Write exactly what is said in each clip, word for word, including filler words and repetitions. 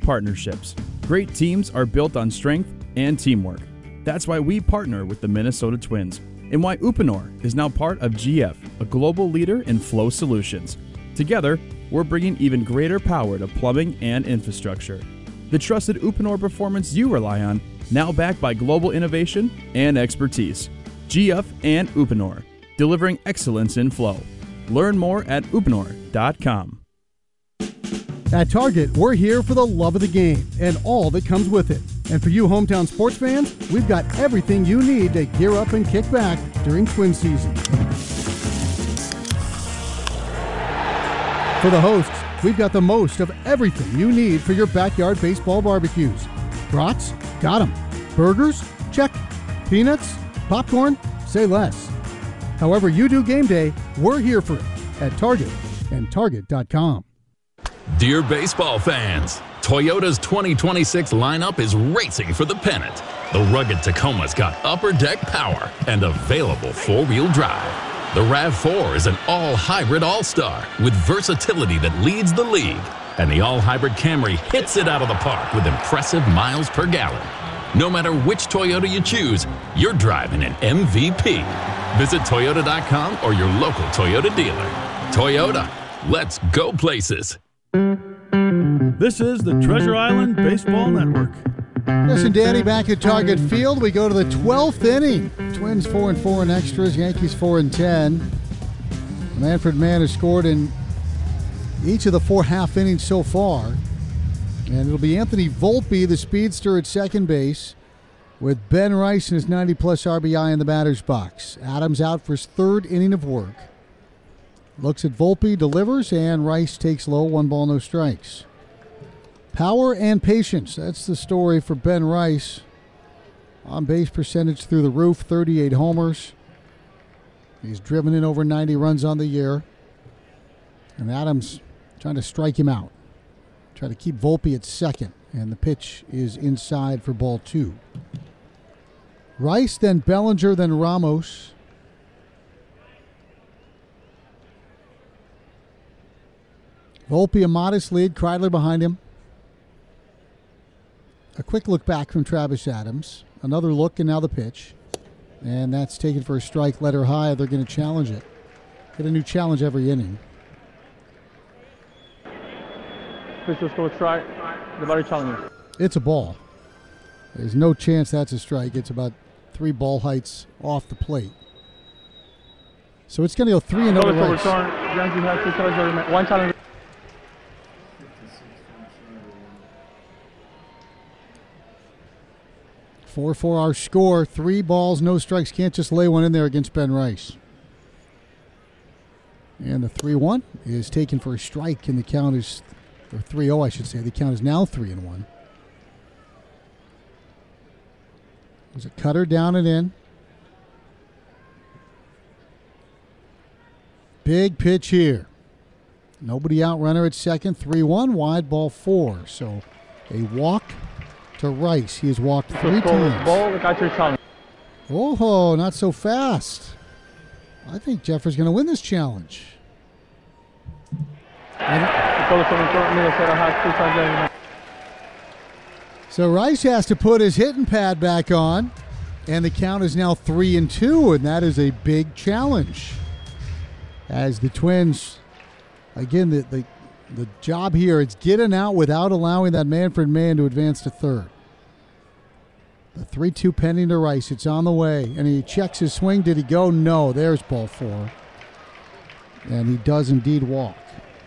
partnerships. Great teams are built on strength and teamwork. That's why we partner with the Minnesota Twins, and why Uponor is now part of G F, a global leader in flow solutions. Together, we're bringing even greater power to plumbing and infrastructure. The trusted Uponor performance you rely on, now backed by global innovation and expertise. G F and Uponor, delivering excellence in flow. Learn more at uponor dot com. At Target, we're here for the love of the game and all that comes with it. And for you hometown sports fans, we've got everything you need to gear up and kick back during Twin season. For the hosts, we've got the most of everything you need for your backyard baseball barbecues. Brats? Got 'em. Burgers? Check. Peanuts? Popcorn? Say less. However you do game day, we're here for it at Target and target dot com. Dear baseball fans, Toyota's twenty twenty-six lineup is racing for the pennant. The rugged Tacoma's got upper deck power and available four-wheel drive. The RAV four is an all-hybrid all-star with versatility that leads the league. And the all-hybrid Camry hits it out of the park with impressive miles per gallon. No matter which Toyota you choose, you're driving an M V P. Visit Toyota dot com or your local Toyota dealer. Toyota, let's go places. This is the Treasure Island Baseball Network. Listen, Danny, back at Target Field, we go to the twelfth inning. Twins four and four in extras, Yankees four and ten. Manfred Mann has scored in each of the four half innings so far. And it'll be Anthony Volpe, the speedster, at second base, with Ben Rice and his ninety-plus R B I in the batter's box. Adams out for his third inning of work. Looks at Volpe, delivers, and Rice takes low, one ball, no strikes. Power and patience, that's the story for Ben Rice. On-base percentage through the roof, thirty-eight homers. He's driven in over ninety runs on the year. And Adams trying to strike him out. Try to keep Volpe at second, and the pitch is inside for ball two. Rice, then Bellinger, then Ramos. Volpe a modest lead, Kreidler behind him. A quick look back from Travis Adams. Another look, and now the pitch. And that's taken for a strike, letter high. They're going to challenge it. Get a new challenge every inning. Pitch, let's go with strike. The body challenge. It's a ball. There's no chance that's a strike. It's about three ball heights off the plate. So it's going to go three and over Rice. Yankee has two challenges. One challenge. four four our score. Three balls, no strikes. Can't just lay one in there against Ben Rice. And the three one is taken for a strike, and the count is, or three oh I should say. The count is now three and one. There's a cutter down and in. Big pitch here. Nobody out, runner at second. three one, wide ball four. So a walk to Rice. He has walked three times. Ball, the catcher challenge. Oh, not so fast. I think Jeffers going to win this challenge. So Rice has to put his hitting pad back on, and the count is now three and two, and that is a big challenge. As the Twins, again, the the, the job here is getting out without allowing that Manfred Mann to advance to third. The three two pending to Rice. It's on the way, and he checks his swing. Did he go? No. There's ball four. And he does indeed walk.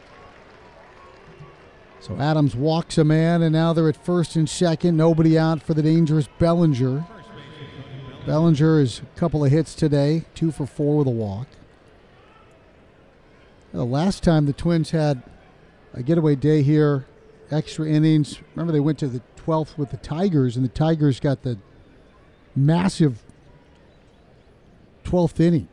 So Adams walks a man, and now they're at first and second. Nobody out for the dangerous Bellinger. Bellinger is a couple of hits today, two for four with a walk. The last time the Twins had a getaway day here, extra innings. Remember, they went to the twelfth with the Tigers, and the Tigers got the massive twelfth inning.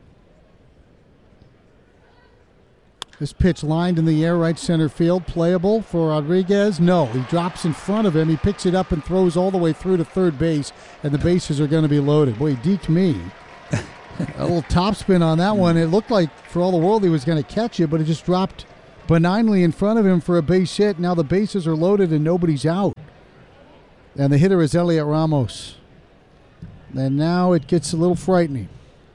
This pitch lined in the air, right center field, playable for Rodriguez. No, he drops in front of him. He picks it up and throws all the way through to third base, and the bases are going to be loaded. Boy, he deked me. A little topspin on that one. It looked like, for all the world, he was going to catch it, but it just dropped benignly in front of him for a base hit. Now the bases are loaded and nobody's out. And the hitter is Elliot Ramos. And now it gets a little frightening.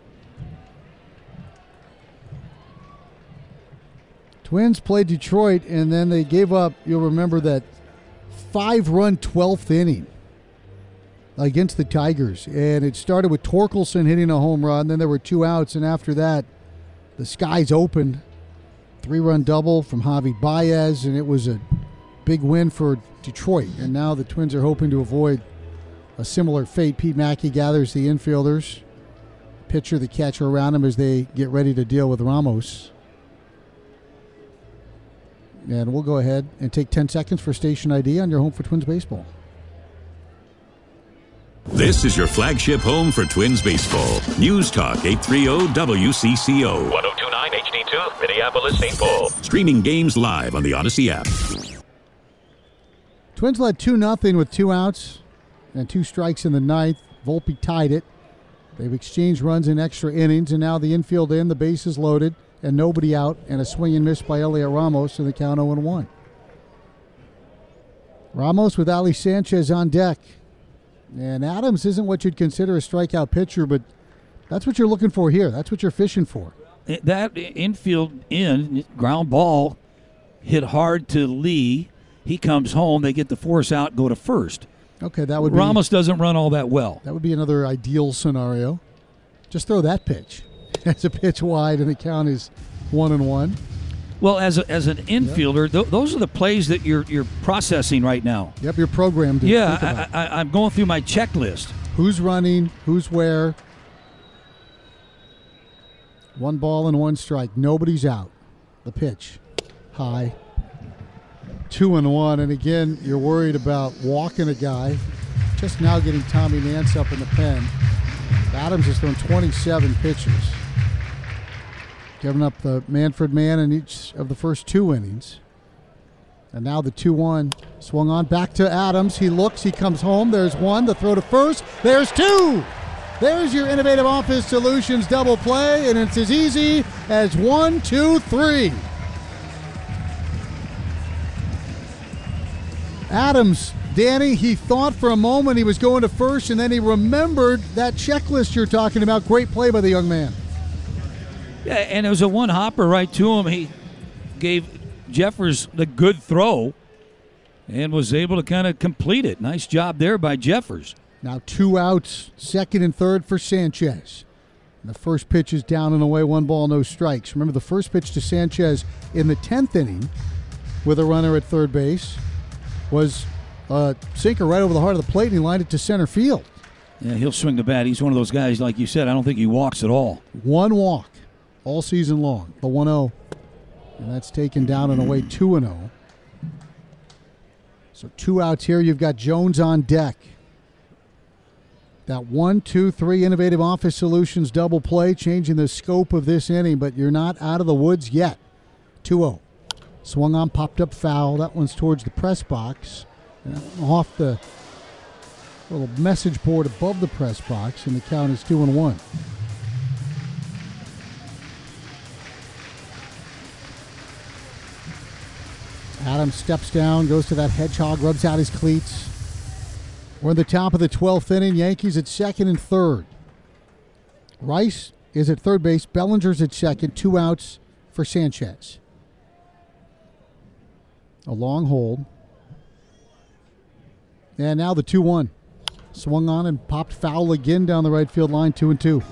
Twins played Detroit, and then they gave up, you'll remember, that five-run twelfth inning against the Tigers. And it started with Torkelson hitting a home run. Then there were two outs, and after that, the skies opened. Three-run double from Javi Baez, and it was a big win for Detroit. And now the Twins are hoping to avoid a similar fate. Pete Mackey gathers the infielders, pitcher, the catcher around him as they get ready to deal with Ramos. And we'll go ahead and take ten seconds for station I D on your home for Twins baseball. This is your flagship home for Twins baseball. News Talk eight thirty W C C O. one oh two point nine H D two, Minneapolis, Saint Paul. Streaming games live on the Odyssey app. Twins led two nothing with two outs and two strikes in the ninth. Volpe tied it. They've exchanged runs in extra innings, and now the infield in, the bases loaded, and nobody out, and a swing and miss by Elliot Ramos, and the count oh and one. Ramos with Ali Sanchez on deck. And Adams isn't what you'd consider a strikeout pitcher, but that's what you're looking for here. That's what you're fishing for. That infield in, ground ball, hit hard to Lee. He comes home. They get the force out, go to first. Okay, that would be... Ramos doesn't run all that well. That would be another ideal scenario. Just throw that pitch. It's a pitch wide, and the count is one and one. Well, as a, as an infielder, yep. th- those are the plays that you're you're processing right now. Yep, you're programmed to yeah, think about. I, I, I'm going through my checklist. Who's running? Who's where? One ball and one strike. Nobody's out. The pitch, high. Two and one, and again, you're worried about walking a guy. Just now getting Tommy Nance up in the pen. Adams has thrown twenty-seven pitches. Giving up the Manfred man in each of the first two innings. And now the two one swung on back to Adams. He looks, he comes home. There's one, the throw to first. There's two. There's your Innovative Office Solutions double play, and it's as easy as one, two, three. Adams, Danny, he thought for a moment he was going to first, and then he remembered that checklist you're talking about. Great play by the young man. Yeah, and it was a one hopper right to him. He gave Jeffers the good throw and was able to kind of complete it. Nice job there by Jeffers. Now two outs, second and third for Sanchez. And the first pitch is down and away, one ball, no strikes. Remember the first pitch to Sanchez in the tenth inning with a runner at third base was a sinker right over the heart of the plate, and he lined it to center field. Yeah, he'll swing the bat. He's one of those guys, like you said, I don't think he walks at all. One walk all season long, the one oh. And that's taken down and away two and oh. So two outs here. You've got Jones on deck. That one, two, three Innovative Office Solutions double play, changing the scope of this inning, but you're not out of the woods yet. two oh. Swung on, popped up foul. That one's towards the press box. And off the little message board above the press box, and the count is two and one. Adams steps down, goes to that hedgehog, rubs out his cleats. We're in the top of the twelfth inning. Yankees at second and third. Rice is at third base. Bellinger's at second. Two outs for Sanchez. A long hold. And now the two one. Swung on and popped foul again down the right field line, two and two.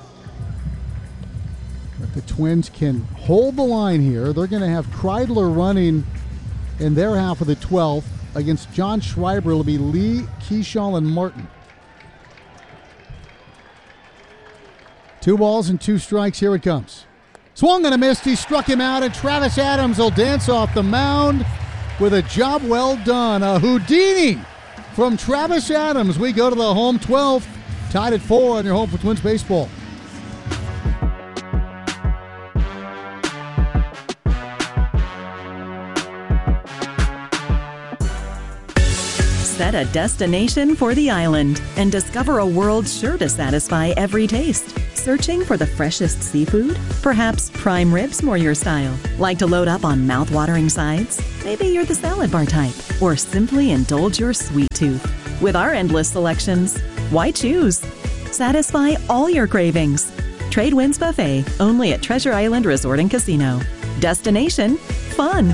If the Twins can hold the line here, they're going to have Kreidler running in their half of the twelfth. Against John Schreiber, it'll be Lee, Keyshaw, and Martin. Two balls and two strikes. Here it comes. Swung and a missed. He struck him out, and Travis Adams will dance off the mound with a job well done. A Houdini from Travis Adams. We go to the home twelfth. Tied at four on your home for Twins baseball. Set a destination for the island and discover a world sure to satisfy every taste. Searching for the freshest seafood? Perhaps prime ribs more your style. Like to load up on mouth-watering sides? Maybe you're the salad bar type. Or simply indulge your sweet tooth. With our endless selections, why choose? Satisfy all your cravings. Trade Winds Buffet, only at Treasure Island Resort and Casino. Destination, fun.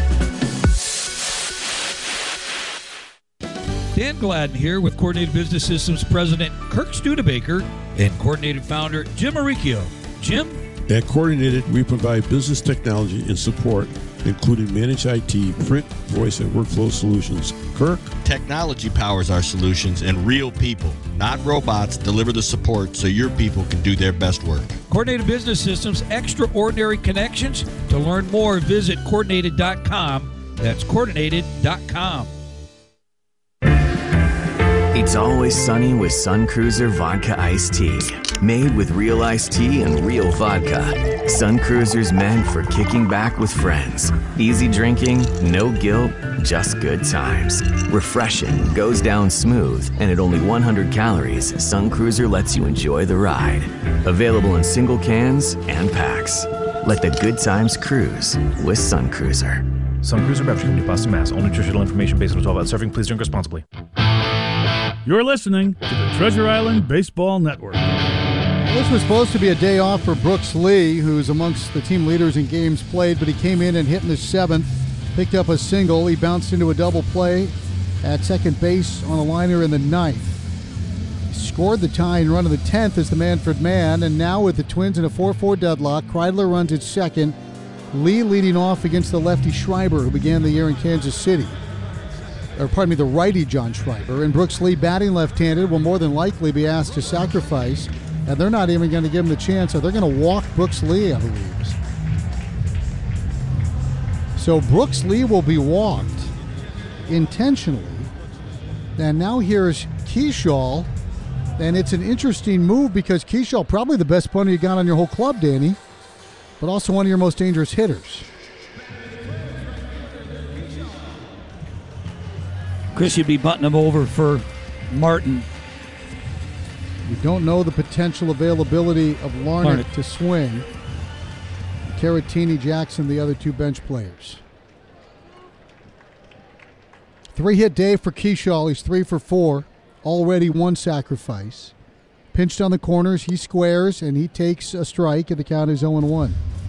Dan Gladden here with Coordinated Business Systems President Kirk Studebaker and Coordinated Founder Jim Maricchio. Jim? At Coordinated, we provide business technology and support, including managed I T, print, voice, and workflow solutions. Kirk? Technology powers our solutions, and real people, not robots, deliver the support so your people can do their best work. Coordinated Business Systems, extraordinary connections. To learn more, visit coordinated dot com. That's coordinated dot com. It's always sunny with Sun Cruiser Vodka Iced Tea. Made with real iced tea and real vodka. Sun Cruiser's meant for kicking back with friends. Easy drinking, no guilt, just good times. Refreshing, goes down smooth, and at only one hundred calories, Sun Cruiser lets you enjoy the ride. Available in single cans and packs. Let the good times cruise with Sun Cruiser. Sun Cruiser Beverage Company, Boston, Mass. All nutritional information based on twelve ounce serving. Please drink responsibly. You're listening to the Treasure Island Baseball Network. This was supposed to be a day off for Brooks Lee, who's amongst the team leaders in games played, but he came in and hit in the seventh, picked up a single. He bounced into a double play at second base on a liner in the ninth. Scored the tying run of the tenth as the Manfred man, and now with the Twins in a four four deadlock, Kreidler runs at second. Lee leading off against the lefty Schreiber, who began the year in Kansas City. Or pardon me, the righty John Schreiber. And Brooks Lee, batting left-handed, will more than likely be asked to sacrifice. And they're not even going to give him the chance. So they're going to walk Brooks Lee, I believe. So Brooks Lee will be walked intentionally. And now here's Keishall. And it's an interesting move because Keishall, probably the best punter you got on your whole club, Danny, but also one of your most dangerous hitters. Chris, you'd be butting him over for Martin. We don't know the potential availability of Larnach Larnach. to swing. Caratini, Jackson, the other two bench players. Three-hit day for Keishall. He's three for four. Already one sacrifice. Pinched on the corners. He squares, and he takes a strike, and the count is oh and one.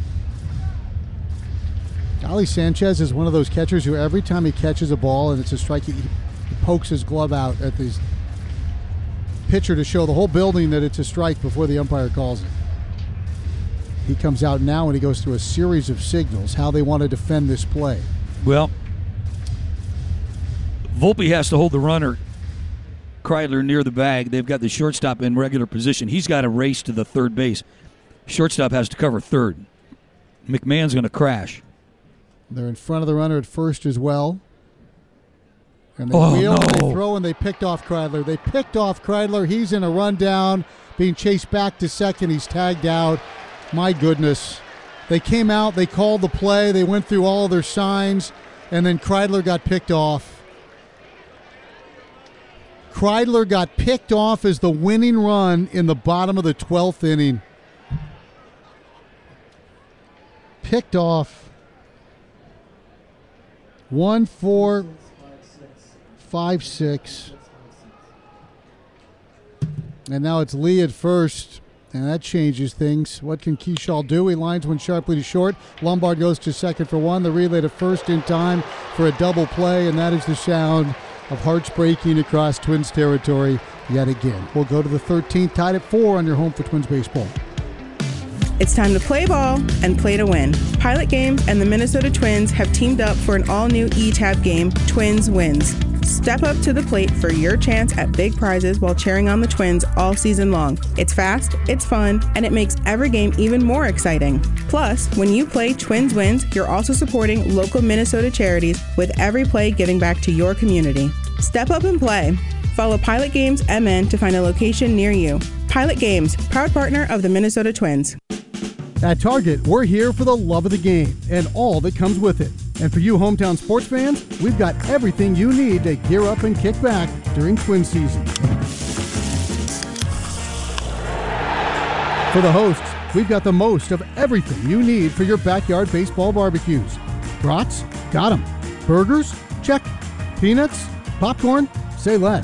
Ali Sanchez is one of those catchers who every time he catches a ball and it's a strike, he, he pokes his glove out at the pitcher to show the whole building that it's a strike before the umpire calls it. He comes out now and he goes through a series of signals how they want to defend this play. Well, Volpe has to hold the runner, Kreidler, near the bag. They've got the shortstop in regular position. He's got to race to the third base. Shortstop has to cover third. McMahon's going to crash. They're in front of the runner at first as well. And they Oh, wheel no. and they throw and they picked off Kreidler. They picked off Kreidler. He's in a rundown, being chased back to second. He's tagged out. My goodness. They came out, they called the play, they went through all of their signs, and then Kreidler got picked off. Kreidler got picked off as the winning run in the bottom of the twelfth inning. Picked off. One, four, five, six. And now it's Lee at first, and that changes things. What can Keishall do? He lines one sharply to short. Lombard goes to second for one. The relay to first in time for a double play, and that is the sound of hearts breaking across Twins territory yet again. We'll go to the thirteenth, tied at four on your home for Twins baseball. It's time to play ball and play to win. Pilot Games and the Minnesota Twins have teamed up for an all-new E-Tab game, Twins Wins. Step up to the plate for your chance at big prizes while cheering on the Twins all season long. It's fast, it's fun, and it makes every game even more exciting. Plus, when you play Twins Wins, you're also supporting local Minnesota charities with every play giving back to your community. Step up and play. Follow Pilot Games M N to find a location near you. Pilot Games, proud partner of the Minnesota Twins. At Target, we're here for the love of the game and all that comes with it. And for you hometown sports fans, we've got everything you need to gear up and kick back during Twin season. For the hosts, we've got the most of everything you need for your backyard baseball barbecues. Brats? Got 'em. Burgers? Check. Peanuts? Popcorn? Say less.